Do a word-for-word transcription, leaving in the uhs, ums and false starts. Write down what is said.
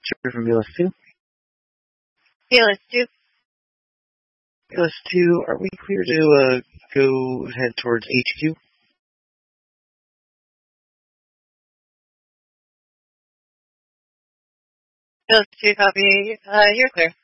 Sure, from B L S two. B L S two. B L S two, are we clear to uh, go head towards H Q? B L S two, copy. Uh, you're clear.